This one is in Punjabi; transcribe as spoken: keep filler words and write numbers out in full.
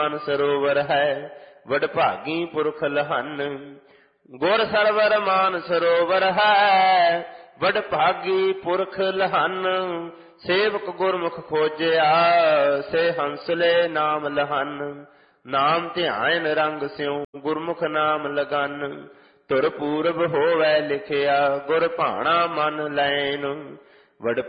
ਮਾਨ ਸਰੋਵਰ ਹੈ, ਵਡਭਾਗੀ ਪੁਰਖ ਲਹਨ। ਗੁਰ ਸਰਵਰ ਮਾਨ ਸਰੋਵਰ ਹੈ, ਵਡਭਾਗੀ ਪੁਰਖ ਲਹਨ। ਸੇਵਕ ਗੁਰਮੁਖ ਖੋਜਿਆ, ਸੇ ਹੰਸਲੇ ਨਾਮ ਲਹਨ। ਨਾਮ ਧਿਆਨ ਰੰਗ ਸਿਉ, ਗੁਰਮੁਖ ਨਾਮ ਲਗਨ। ਧੁਰ ਪੂਰਬ ਹੋਵੈ ਲਿਖਿਆ, ਗੁਰ ਭਾਣਾ ਮਨ ਲੈਨ। ਵਡ